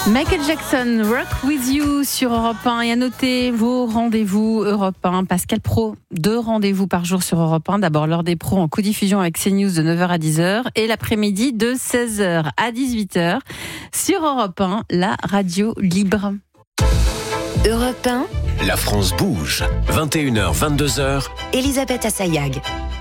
Michael Jackson, Rock With You sur Europe 1. Et à noter vos rendez-vous Europe 1. Pascal Pro, 2 rendez-vous par jour sur Europe 1. D'abord l'heure des pros en codiffusion avec CNews de 9h à 10h. Et l'après-midi de 16h à 18h sur Europe 1, la radio libre. Europe 1. La France bouge. 21h, 22h. Elisabeth Assayag.